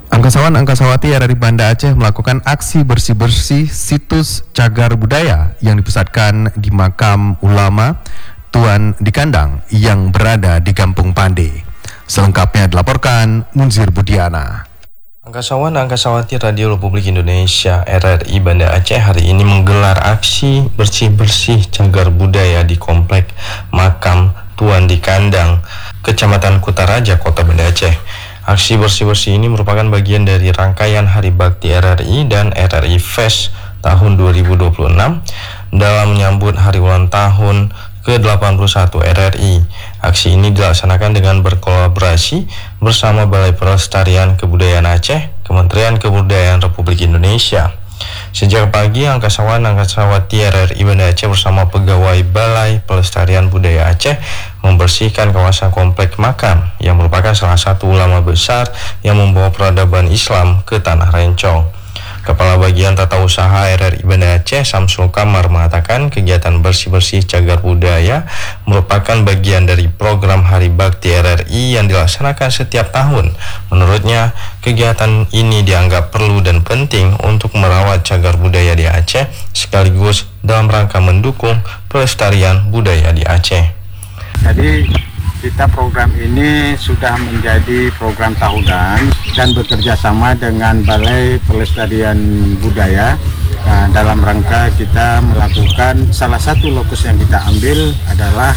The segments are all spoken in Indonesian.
Angkasawan-angkasawati RRI Banda Aceh melakukan aksi bersih-bersih situs cagar budaya yang dipusatkan di makam ulama Tuan di Kandang yang berada di Kampung Pande. Selengkapnya dilaporkan Munzir Budiana. Angkasawan-angkasawati Radio Republik Indonesia RRI Banda Aceh hari ini menggelar aksi bersih-bersih cagar budaya di komplek makam Tuan di Kandang, Kecamatan Kutaraja, Kota Banda Aceh. Aksi bersih-bersih ini merupakan bagian dari rangkaian Hari Bakti RRI dan RRI Fest tahun 2026 dalam menyambut hari ulang tahun ke-81 RRI. Aksi ini dilaksanakan dengan berkolaborasi bersama Balai Pelestarian Kebudayaan Aceh, Kementerian Kebudayaan Republik Indonesia. Sejak pagi, angkasawan-angkasawati RRI Banda Aceh bersama pegawai Balai Pelestarian Budaya Aceh membersihkan kawasan komplek makam yang merupakan salah satu ulama besar yang membawa peradaban Islam ke Tanah Rencong. Kepala Bagian Tata Usaha RRI Banda Aceh, Samsul Kamar, mengatakan kegiatan bersih-bersih cagar budaya merupakan bagian dari program Hari Bakti RRI yang dilaksanakan setiap tahun. Menurutnya, kegiatan ini dianggap perlu dan penting untuk merawat cagar budaya di Aceh, sekaligus dalam rangka mendukung pelestarian budaya di Aceh. Jadi kita program ini sudah menjadi program tahunan dan bekerja sama dengan Balai Pelestarian Budaya. Nah, dalam rangka kita melakukan salah satu lokus yang kita ambil adalah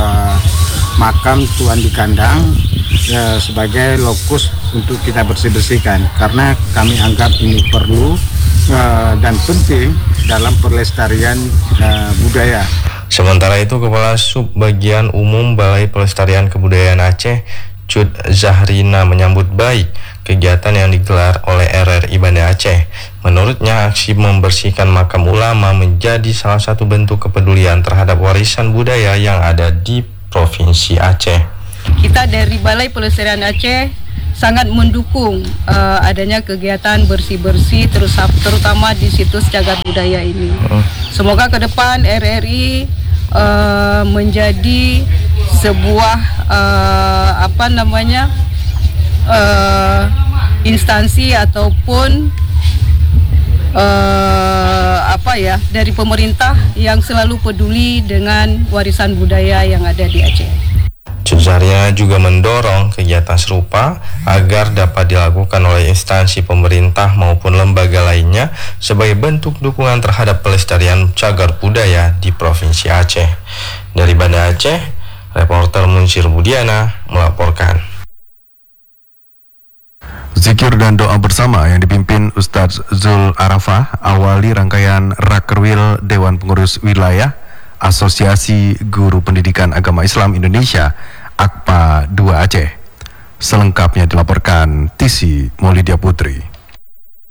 makam Tuan di Kandang sebagai lokus untuk kita bersih-bersihkan karena kami anggap ini perlu dan penting dalam pelestarian budaya. Sementara itu, Kepala Subbagian Umum Balai Pelestarian Kebudayaan Aceh, Cud Zahrina, menyambut baik kegiatan yang digelar oleh RRI Banda Aceh. Menurutnya, aksi membersihkan makam ulama menjadi salah satu bentuk kepedulian terhadap warisan budaya yang ada di Provinsi Aceh. Kita dari Balai Pelestarian Aceh sangat mendukung adanya kegiatan bersih-bersih terutama di situs cagar budaya ini. Semoga ke depan RRI menjadi sebuah instansi ataupun dari pemerintah yang selalu peduli dengan warisan budaya yang ada di Aceh. Cuzarnya juga mendorong kegiatan serupa agar dapat dilakukan oleh instansi pemerintah maupun lembaga lainnya sebagai bentuk dukungan terhadap pelestarian cagar budaya di Provinsi Aceh. Dari Banda Aceh, reporter Munzir Budiana melaporkan. Zikir dan doa bersama yang dipimpin Ustadz Zul Arafah awali rangkaian Rakerwil Dewan Pengurus Wilayah Asosiasi Guru Pendidikan Agama Islam Indonesia AKPA 2 Aceh. Selengkapnya dilaporkan Tisi Maulidia Putri.